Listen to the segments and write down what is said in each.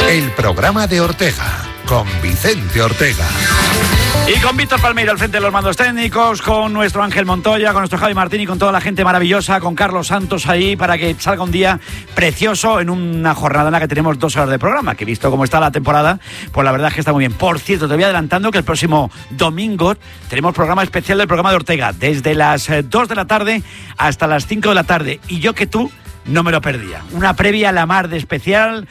El programa de Ortega, con Vicente Ortega. Y con Víctor Palmeiro al frente de los mandos técnicos, con nuestro Ángel Montoya, con nuestro Javi Martín y con toda la gente maravillosa, con Carlos Santos ahí para que salga un día precioso en una jornada en la que tenemos 2 horas de programa, que visto cómo está la temporada, pues la verdad es que está muy bien. Por cierto, te voy adelantando que el próximo domingo tenemos programa especial del programa de Ortega, desde las 2 de la tarde hasta las 5 de la tarde. Y yo que tú no me lo perdía. Una previa a la mar de especial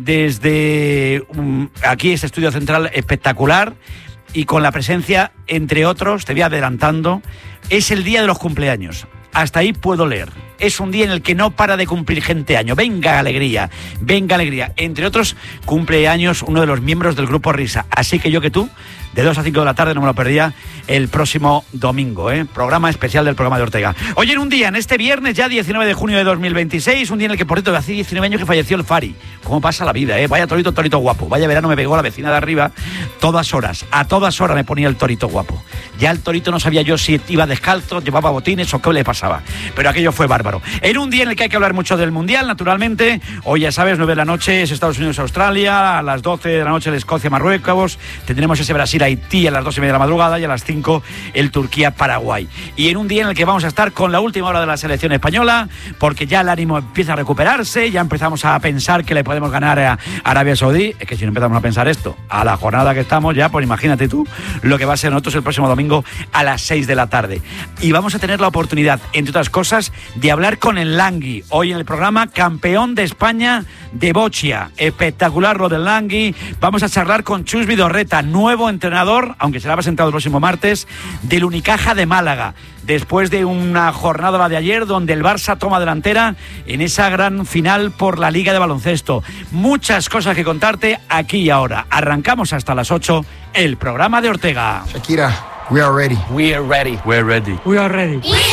desde aquí, este estudio central espectacular, y con la presencia, entre otros, te voy adelantando, es el día de los cumpleaños. Hasta ahí puedo leer. Es un día en el que no para de cumplir gente año. Venga alegría, venga alegría. Entre otros, cumpleaños uno de los miembros del grupo Risa. Así que yo que tú, de 2 a 5 de la tarde, no me lo perdía el próximo domingo, programa especial del programa de Ortega. Hoy en un día, en este viernes, ya 19 de junio de 2026, un día en el que, por cierto, hace 19 años que falleció el Fari. ¿Cómo pasa la vida, Vaya torito guapo. Vaya verano me pegó la vecina de arriba, todas horas. A todas horas me ponía el torito guapo. Ya el torito no sabía yo si iba descalzo, llevaba botines o qué le pasaba. Pero aquello fue bárbaro. En un día en el que hay que hablar mucho del Mundial, naturalmente. Hoy, ya sabes, 9 de la noche es Estados Unidos-Australia, a las 12 de la noche el Escocia-Marruecos, tendremos ese Brasil-Haití a las 2:30 de la madrugada y a las 5 el Turquía-Paraguay. Y en un día en el que vamos a estar con la última hora de la selección española, porque ya el ánimo empieza a recuperarse, ya empezamos a pensar que le podemos ganar a Arabia Saudí. Es que si no empezamos a pensar esto, a la jornada que estamos ya, pues imagínate tú lo que va a ser nosotros el próximo domingo a las 6 de la tarde. Y vamos a tener la oportunidad, entre otras cosas, de hablar con el Langui. Hoy en el programa, campeón de España de bochia. Espectacular lo del Langui. Vamos a charlar con Chus Vidorreta, nuevo entrenador, aunque será presentado el próximo martes, del Unicaja de Málaga. Después de una jornada, la de ayer, donde el Barça toma delantera en esa gran final por la Liga de Baloncesto. Muchas cosas que contarte aquí y ahora. Arrancamos hasta las 8 el programa de Ortega. Shakira, we are ready. We are ready. We're ready. We are ready. We